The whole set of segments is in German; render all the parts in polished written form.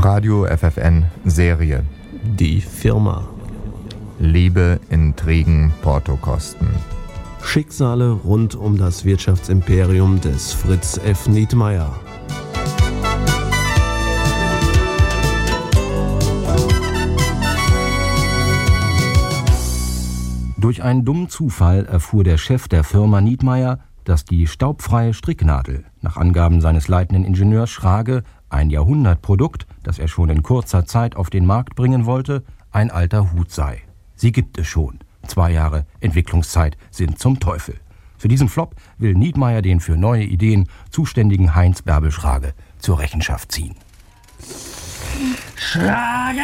Radio FFN Serie. Die Firma. Liebe, Intrigen, Portokosten. Schicksale rund um das Wirtschaftsimperium des Fritz F. Nietmeyer. Durch einen dummen Zufall erfuhr der Chef der Firma Nietmeyer, dass die staubfreie Stricknadel, nach Angaben seines leitenden Ingenieurs Schrage, ein Jahrhundertprodukt, das er schon in kurzer Zeit auf den Markt bringen wollte, ein alter Hut sei. Sie gibt es schon. 2 Jahre Entwicklungszeit sind zum Teufel. Für diesen Flop will Nietmeyer den für neue Ideen zuständigen Heinz Bärbel Schrage zur Rechenschaft ziehen. Schrage?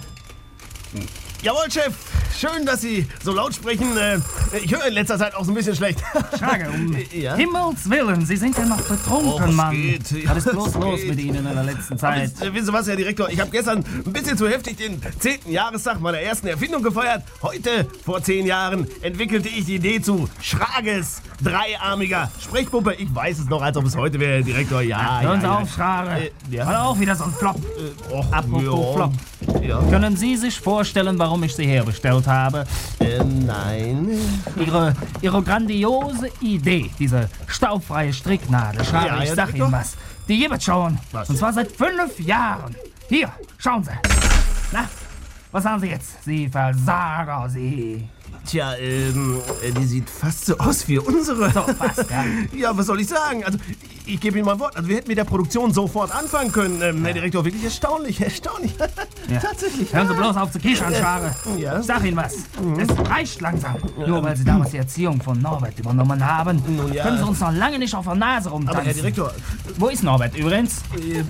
Jawohl, Chef. Schön, dass Sie so laut sprechen. Ich höre in letzter Zeit auch so ein bisschen schlecht. Schrage, um Ja? Himmels Willen, Sie sind ja noch betrunken, was Mann. geht? Was ist bloß los mit Ihnen in der letzten Zeit? Wissen Sie was, Herr Direktor? Ich habe gestern ein bisschen zu heftig den 10. Jahrestag meiner ersten Erfindung gefeiert. Heute, vor 10 Jahren, entwickelte ich die Idee zu Schrages dreiarmiger Sprechpuppe. Ich weiß es noch, als ob es heute wäre, Herr Direktor. Ja, Hören Sie ja, auf, Schrage. ja. War auch wieder so ein Flop. Apropos Flop. Ja. Können Sie sich vorstellen, warum ich Sie herbestellt habe? Nein. Ihre grandiose Idee, diese staubfreie Stricknadel, Schrage, Ja, ich ja, sag Direktor. Ihnen was. Die gibt es schon. Was? Und zwar seit 5 Jahren. Hier, schauen Sie. Na, was sagen Sie jetzt? Sie Versager, Sie. Tja, die sieht fast so aus wie unsere. So, fast, ja. Ja, was soll ich sagen? Also, ich gebe Ihnen mal ein Wort. Also, wir hätten mit der Produktion sofort anfangen können. Herr Direktor, wirklich erstaunlich. Ja. Tatsächlich. Hören Sie bloß auf zu kichern, Schrage. Ja. Ich sag Ihnen was. Es reicht langsam. Nur weil Sie damals die Erziehung von Norbert übernommen haben, Nun ja. können Sie uns noch lange nicht auf der Nase rumtanzen. Aber Herr Direktor, Wo ist Norbert übrigens?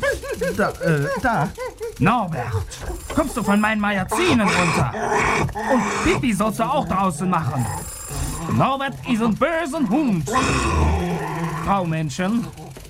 da. Norbert, kommst du von meinen Magazinen runter? Und Pipi sollst du auch draußen machen. Norbert ist ein bösen Hund. Graumenschen.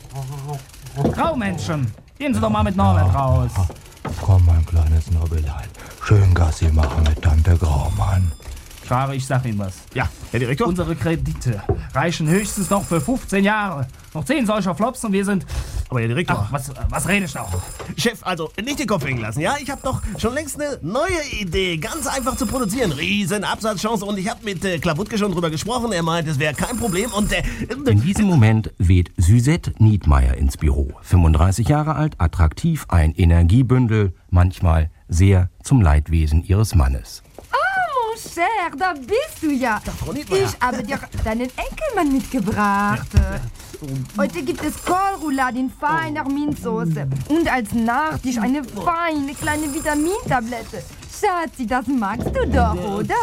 Graumenschen. Gehen Sie doch mal mit Norbert raus. Komm, mein kleines Nobelein. Schön Gassi machen mit Tante Graumann. Schrage, ich sag Ihnen was. Ja, Herr Direktor. Unsere Kredite reichen höchstens noch für 15 Jahre. Noch 10 solcher Flops und wir sind... Aber Herr Direktor. Ach, was rede ich noch? Chef, also nicht den Kopf hängen lassen, ja? Ich habe doch schon längst eine neue Idee. Ganz einfach zu produzieren. Riesen Absatzchance. Und ich habe mit Klawutke schon drüber gesprochen. Er meint, es wäre kein Problem. Und In diesem Moment weht Suzette Nietmeyer ins Büro. 35 Jahre alt, attraktiv, ein Energiebündel, manchmal sehr zum Leidwesen ihres Mannes. Cher, da bist du ja. Frau Nietmeyer. Ich habe dir deinen Enkelmann mitgebracht. Heute gibt es Kohlroulade in feiner Minzsoße. Und als Nachtisch eine feine kleine Vitamintablette. Schatzi, das magst du doch,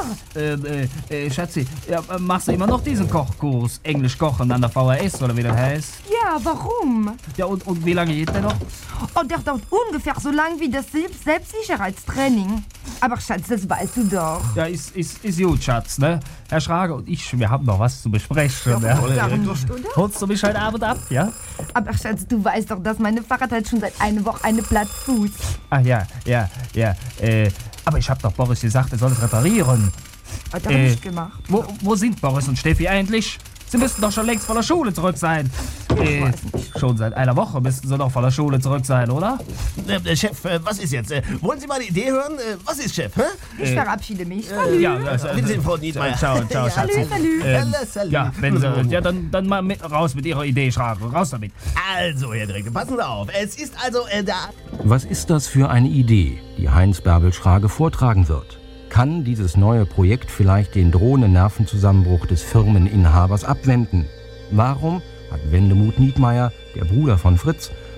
oder? Schatzi, ja, machst du immer noch diesen Kochkurs? Englisch kochen an der VHS oder wie das heißt? Ja, warum? Ja, und wie lange geht der noch? Oh, der dauert ungefähr so lang wie das Selbstsicherheitstraining. Aber Schatz, das weißt du doch. Ja, ist gut, Schatz, ne? Herr Schrage und ich, wir haben noch was zu besprechen, ne? Warum nicht, oder? Holst du mich heute Abend ab, ja? Aber Schatz, du weißt doch, dass meine Fahrrad schon seit einer Woche eine Plattfuß. Ach ja, aber ich hab doch Boris gesagt, er soll es reparieren. Hat er nicht gemacht. Wo sind Boris und Steffi eigentlich? Sie müssten doch schon längst von der Schule zurück sein. Schon seit einer Woche müssten sie doch von der Schule zurück sein, oder? Chef, was ist jetzt? Wollen Sie mal die Idee hören? Was ist, Chef? Hä? Ich verabschiede mich. Salü. Bitte sehr, Frau Nietmeyer. Ciao, Schatzi. Salü. Ja, wenn Sie, ja, dann mal raus mit Ihrer Idee, Schrage. Raus damit. Also, Herr Direktor, passen Sie auf. Es ist also da. Was ist das für eine Idee, die Heinz Bärbel Schrage vortragen wird? Kann dieses neue Projekt vielleicht den drohenden Nervenzusammenbruch des Firmeninhabers abwenden? Warum hat Wendemut Nietmeyer, der Bruder von Fritz,